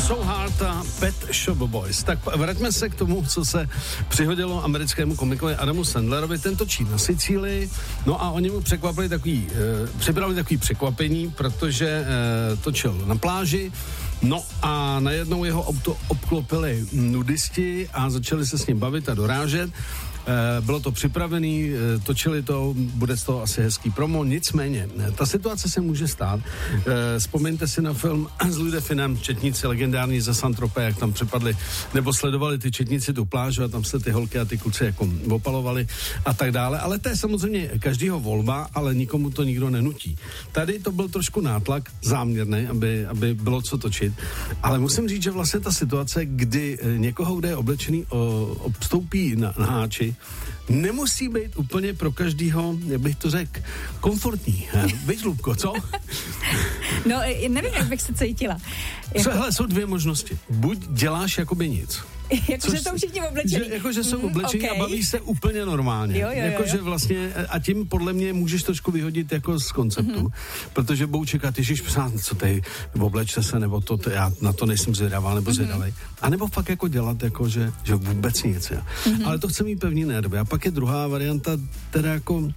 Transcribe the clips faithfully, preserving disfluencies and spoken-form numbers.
So Hard a Pet Shop Boys. Tak vraťme se k tomu, co se přihodilo americkému komikovi Adamu Sandlerovi. Ten točí na Sicílii, no a oni mu překvapili takový, e, připravili takový překvapení, protože e, točil na pláži, no a najednou jeho auto obklopili nudisti a začali se s ním bavit a dorážet. Bylo to připravený, točili to, bude z toho asi hezký promo, nicméně, ta situace se může stát. Vzpomeňte si na film s Louis de Finem, Četníci legendární ze Saint-Tropez, jak tam přepadli, nebo sledovali ty četníci tu pláž a tam se ty holky a ty kluci jako opalovali a tak dále, ale to je samozřejmě každýho volba, ale nikomu to nikdo nenutí. Tady to byl trošku nátlak záměrný, aby, aby bylo co točit, ale musím říct, že vlastně ta situace, kdy někoho, kde je oblečený, obstoupí na, na háči, nemusí být úplně pro každýho, jak bych to řekl, komfortní. Víš, Lubko, co? No, nevím, jak bych se cítila. Jako... Hele, jsou dvě možnosti. Buď děláš jakoby nic. Jakože jsou všichni oblečení. Jakože jsou oblečení mm, okay. A baví se úplně normálně. Jakože vlastně, a tím podle mě můžeš trošku vyhodit jako z konceptu, mm-hmm. protože budou čekat, ježiš, co tady, oblečte se, nebo to, to, já na to nejsem zvědavá, nebo mm-hmm. zvědavej. A nebo fakt jako dělat, jako, že, že vůbec nic. Mm-hmm. Ale to chce mít pevný nervy. A pak je druhá varianta, teda jako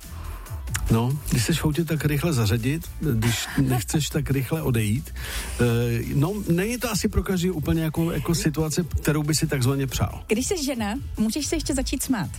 no, když chceš v autě tak rychle zařadit, když nechceš tak rychle odejít, no, není to asi pro každý úplně jako, jako situace, kterou by si takzvaně přál. Když jsi žena, můžeš se ještě začít smát.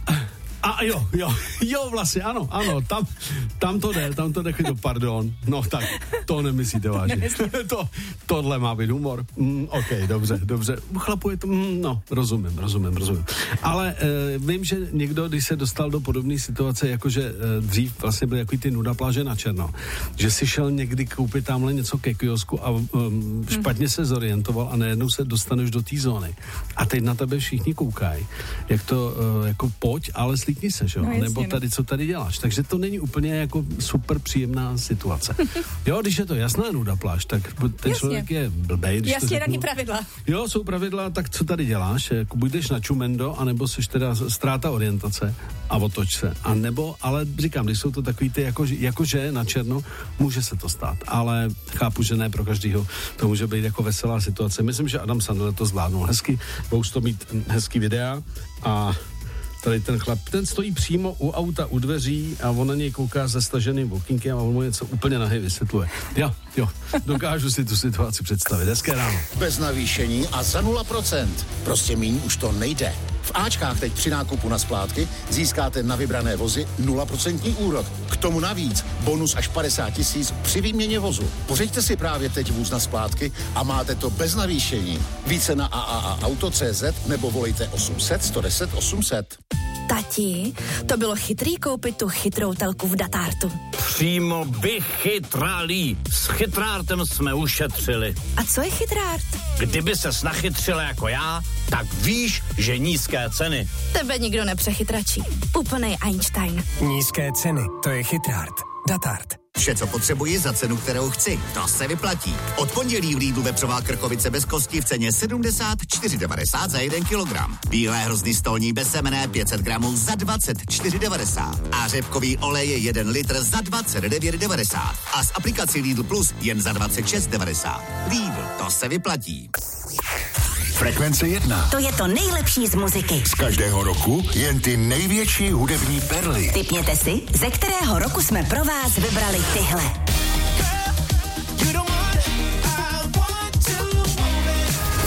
A jo, jo, jo, vlastně, ano, ano, tam, tam to jde, tam to jde, to pardon, no tak, to nemyslíte vážně. to, tohle má být humor. Mm, ok, dobře, dobře, chlapu je to, mm, no, rozumím, rozumím, rozumím. Ale e, vím, že někdo, když se dostal do podobné situace, jakože e, dřív vlastně byly jako ty nuda pláže na černo, že si šel někdy koupit tamhle něco ke kiosku a um, špatně hmm. se zorientoval a najednou se dostaneš do té zóny. A teď na tebe všichni koukají, jak to, e, jako pojď, ale slíkni se, že? No, nebo tady, co tady děláš. Takže to není úplně jako super příjemná situace. Jo, když je to jasná nuda pláž, tak ten jasně. člověk je blbej. Když jasně, taky pravidla. Jo, jsou pravidla, tak co tady děláš? Jako buď jdeš na čumendo, anebo seš teda ztráta orientace a otoč se. A nebo, ale říkám, když jsou to takový ty, jako, jakože na černo, může se to stát. Ale chápu, že ne pro každýho. To může být jako veselá situace. Myslím, že Adam Sandler to zvládnul hezky. Budou to mít hezký videa a tady ten chlap, ten stojí přímo u auta, u dveří a on na něj kouká se staženým okýnkem a on mu něco úplně nahej vysvětluje. Jo, jo, dokážu si tu situaci představit. Hezké ráno. Bez navýšení a za nula procent. Prostě míň už to nejde. V Ačkách teď při nákupu na splátky získáte na vybrané vozy nula procent úrok. K tomu navíc bonus až padesát tisíc při výměně vozu. Pořiďte si právě teď vůz na splátky a máte to bez navýšení. Více na a a a auto tečka cé zet nebo volejte osm set, sto deset, osm set. Tati, to bylo chytrý koupit tu chytrou telku v Datartu. Přímo vychytralý. S chytrártem jsme ušetřili. A co je chytrárt? Kdyby ses nachytřila jako já, tak víš, že nízké ceny. Tebe nikdo nepřechytračí. Úplnej Einstein. Nízké ceny, to je chytrárt. Datart. Vše, co potřebuji za cenu, kterou chci. To se vyplatí. Od pondělí v Lidlu vepřová krkovice bez kosti v ceně sedmdesát čtyři devadesát za jeden kilogram. Bílé hrozny stolní bez semene pět set gramů za dvacet čtyři devadesát. A řepkový olej je jeden litr za dvacet devět devadesát. A s aplikací Lidl Plus jen za dvacet šest devadesát. Lidl, to se vyplatí. Frekvence jedna. To je to nejlepší z muziky. Z každého roku jen ty největší hudební perly. Tipněte si, ze kterého roku jsme pro vás vybrali tyhle.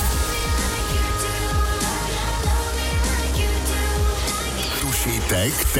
Tušíte,